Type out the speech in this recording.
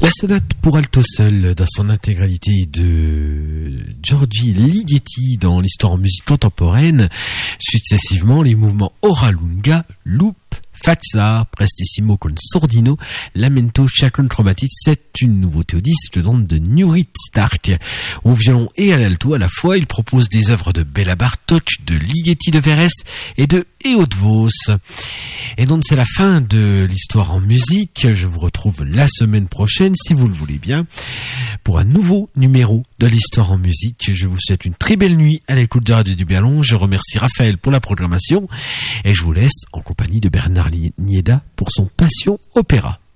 La sonate pour alto seul dans son intégralité de Giorgi Ligeti dans l'histoire en musique contemporaine, successivement les mouvements Ora lunga, loop, Fazza, Prestissimo con Sordino, Lamento, Chacon Chromatique, c'est une nouveauté au disque de Nurit Stark. Au violon et à l'alto à la fois, il propose des œuvres de Béla Bartók, de Ligeti de Verres et de Eötvös Vos. Et donc c'est la fin de l'histoire en musique. Je vous retrouve la semaine prochaine, si vous le voulez bien, pour un nouveau numéro de l'histoire en musique. Je vous souhaite une très belle nuit à l'écoute de Radio du Bialon. Je remercie Raphaël pour la programmation et je vous laisse en compagnie de Bernard Nieda pour son Passion Opéra.